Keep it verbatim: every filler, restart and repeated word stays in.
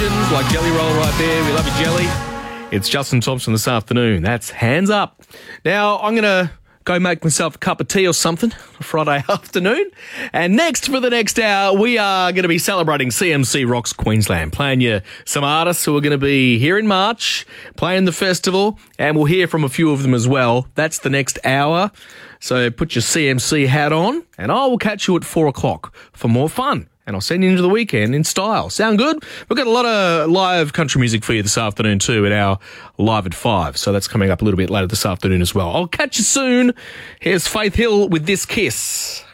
legend, like Jelly Roll right there. We love you, Jelly. It's Justin Thompson this afternoon. That's Hands Up. Now, I'm going to go make myself a cup of tea or something on Friday afternoon. And next, for the next hour, we are going to be celebrating C M C Rocks Queensland, playing you some artists who are going to be here in March, playing the festival, and we'll hear from a few of them as well. That's the next hour. So put your C M C hat on, and I will catch you at four o'clock for more fun. And I'll send you into the weekend in style. Sound good? We've got a lot of live country music for you this afternoon too at our Live at five. So that's coming up a little bit later this afternoon as well. I'll catch you soon. Here's Faith Hill with This Kiss.